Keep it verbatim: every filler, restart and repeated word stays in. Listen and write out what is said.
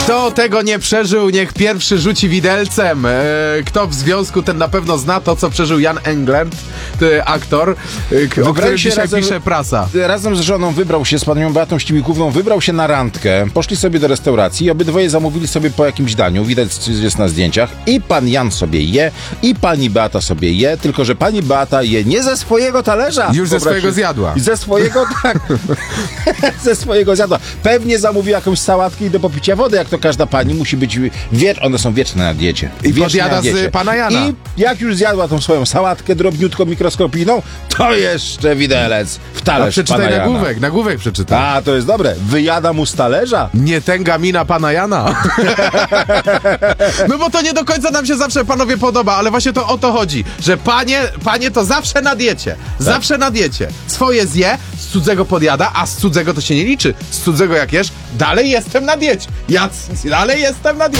Kto tego nie przeżył, niech pierwszy rzuci widelcem. E, kto w związku, ten na pewno zna to, co przeżył Jan Englund, aktor, e, o którym dzisiaj razem, pisze prasa. Razem z żoną wybrał się, z panią Beatą Ścimikówną, wybrał się na randkę, poszli sobie do restauracji i obydwoje zamówili sobie po jakimś daniu, widać jest na zdjęciach, i pan Jan sobie je, i pani Beata sobie je, tylko że pani Beata je nie ze swojego talerza. Już ze swojego zjadła. Ze swojego, tak. ze swojego zjadła. Pewnie zamówił jakąś sałatkę i do popicia wody, jak to każda pani musi być, wiecz, one są wieczne na diecie. I podjada z pana Jana. I jak już zjadła tą swoją sałatkę drobniutką, mikroskopijną, to jeszcze widelec w talerz. A przeczytaj pana nagłówek, Jana. nagłówek przeczytaj. A, to jest dobre. Wyjada mu z talerza. Nie tęga mina pana Jana. No bo to nie do końca nam się zawsze, panowie, podoba, ale właśnie to o to chodzi, że panie, panie to zawsze na diecie. Tak. Zawsze na diecie. Swoje zje, z cudzego podjada, a z cudzego to się nie liczy. Z cudzego jak jesz, dalej jestem na diecie. Ja dalej jestem na diecie.